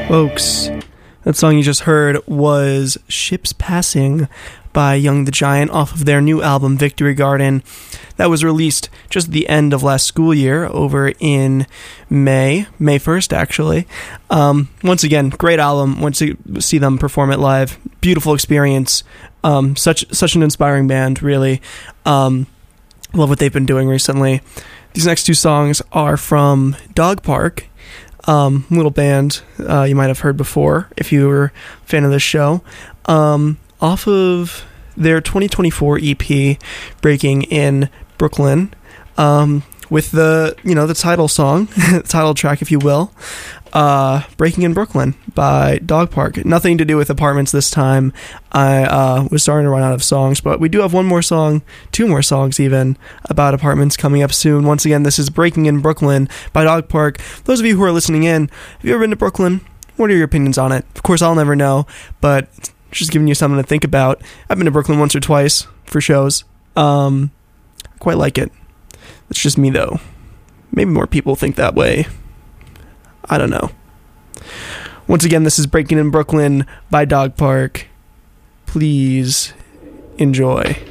Folks, that song you just heard was Ships Passing by Young the Giant off of their new album Victory Garden. That was released just at the end of last school year over in May 1st actually. Once again, great album. Once you see them perform it live, beautiful experience. Such an inspiring band, really. Love what they've been doing recently. These next two songs are from Dog Park, little band you might have heard before if you were a fan of this show. Off of their 2024 EP, Breaking in Brooklyn, with the title song, title track, if you will, Breaking in Brooklyn by Dog Park. Nothing to do with apartments this time. I was starting to run out of songs, but we do have two more songs even, about apartments coming up soon. Once again, this is Breaking in Brooklyn by Dog Park. Those of you who are listening in, have you ever been to Brooklyn? What are your opinions on it? Of course, I'll never know, but just giving you something to think about. I've been to Brooklyn once or twice for shows. I quite like it. It's just me, though. Maybe more people think that way. I don't know. Once again, this is Breaking in Brooklyn by Dog Park. Please enjoy.